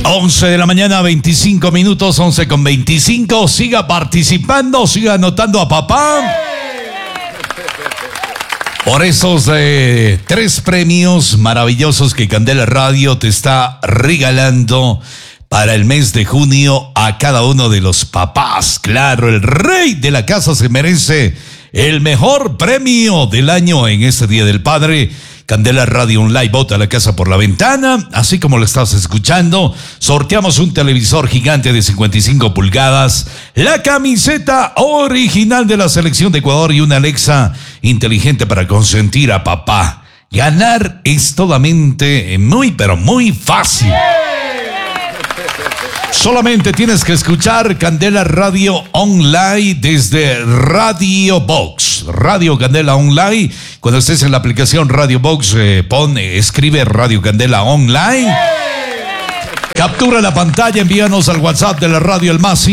11 de la mañana, 25 minutos, 11:25. Siga participando, siga anotando a papá. Por esos 3 premios maravillosos que Candela Radio te está regalando para el mes de junio a cada uno de los papás. Claro, el rey de la casa se merece el mejor premio del año en este Día del Padre. Candela Radio Online, bota la casa por la ventana, así como lo estás escuchando. Sorteamos un televisor gigante de 55 pulgadas, la camiseta original de la selección de Ecuador y una Alexa inteligente para consentir a papá. Ganar es totalmente muy, pero muy fácil. Solamente tienes que escuchar Candela Radio Online desde Radio Box. Radio Candela Online. Cuando estés en la aplicación Radio Box, escribe Radio Candela Online. Captura la pantalla, envíanos al WhatsApp de la radio, el más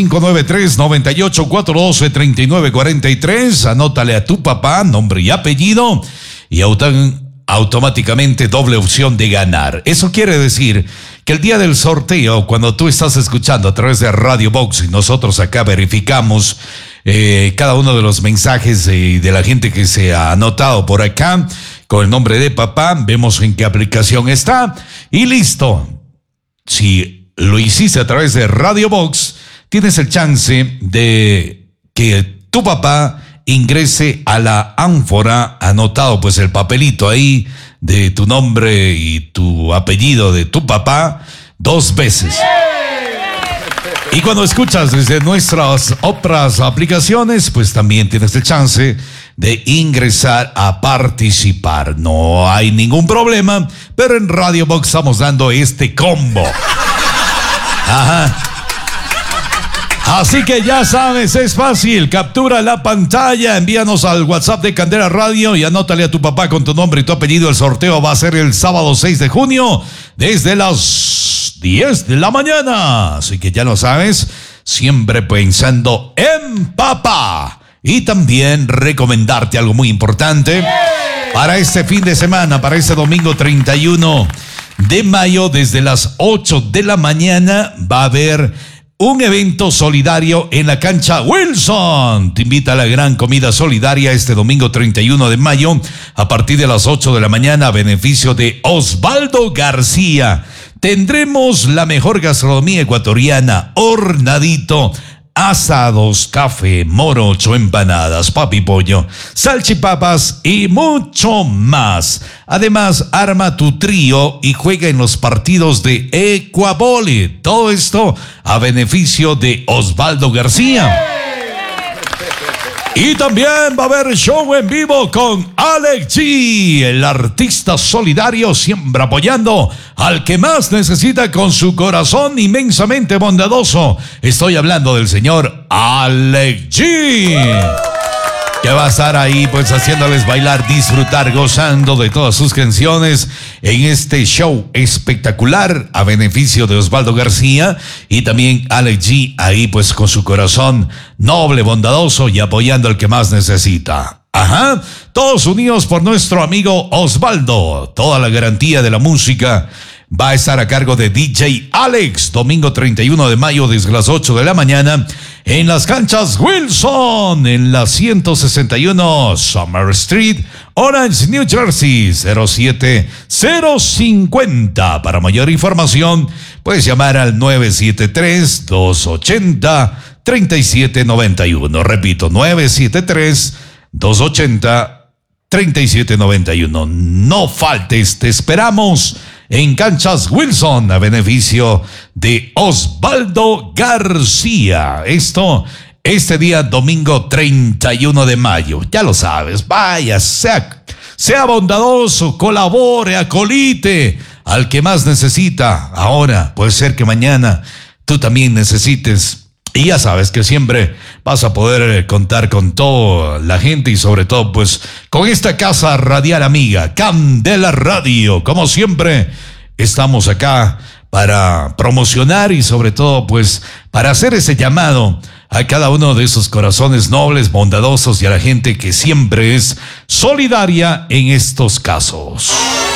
593-98-412-3943. Anótale a tu papá, nombre y apellido, y automáticamente doble opción de ganar. Eso quiere decir que el día del sorteo, cuando tú estás escuchando a través de Radio Box y nosotros acá verificamos cada uno de los mensajes de la gente que se ha anotado por acá con el nombre de papá, vemos en qué aplicación está y listo. Si lo hiciste a través de Radio Box, tienes el chance de que tu papá ingrese a la ánfora, anotado pues el papelito ahí de tu nombre y tu apellido de tu papá 2 veces. Y cuando escuchas desde nuestras otras aplicaciones, pues también tienes el chance de ingresar a participar. No hay ningún problema, pero en Radio Box estamos dando este combo. Ajá. Así que ya sabes, es fácil. Captura la pantalla, envíanos al WhatsApp de Candela Radio y anótale a tu papá con tu nombre y tu apellido. El sorteo va a ser el sábado 6 de junio desde las 10 de la mañana. Así que ya lo sabes, siempre pensando en papá. Y también recomendarte algo muy importante para este fin de semana, para este domingo 31 de mayo, desde las 8 de la mañana va a haber un evento solidario en la cancha Wilson. Te invita a la gran comida solidaria este domingo 31 de mayo a partir de las 8 de la mañana a beneficio de Osvaldo García. Tendremos la mejor gastronomía ecuatoriana, hornadito, asados, café, morocho, empanadas, papipollo, salchipapas y mucho más. Además, arma tu trío y juega en los partidos de Ecuavole. Todo esto a beneficio de Osvaldo García. Y también va a haber show en vivo con Alex G, el artista solidario, siempre apoyando al que más necesita con su corazón inmensamente bondadoso. Estoy hablando del señor Alex G, que va a estar ahí pues haciéndoles bailar, disfrutar, gozando de todas sus canciones en este show espectacular a beneficio de Osvaldo García. Y también Alex G ahí pues con su corazón noble, bondadoso y apoyando al que más necesita. Ajá, todos unidos por nuestro amigo Osvaldo. Toda la garantía de la música va a estar a cargo de DJ Alex, domingo 31 de mayo desde las 8 de la mañana en las canchas Wilson, en la 161 Summer Street, Orange, New Jersey, 07050. Para mayor información, puedes llamar al 973-280-3791. Repito, 973-280-3791. No faltes, te esperamos en canchas Wilson a beneficio de Osvaldo García. Este día domingo 31 de mayo. Ya lo sabes, vaya, sea bondadoso, colabore, acolite al que más necesita. Ahora, puede ser que mañana tú también necesites. Y ya sabes que siempre vas a poder contar con toda la gente y sobre todo pues con esta casa radial amiga, Candela Radio. Como siempre, estamos acá para promocionar y sobre todo pues para hacer ese llamado a cada uno de esos corazones nobles, bondadosos y a la gente que siempre es solidaria en estos casos.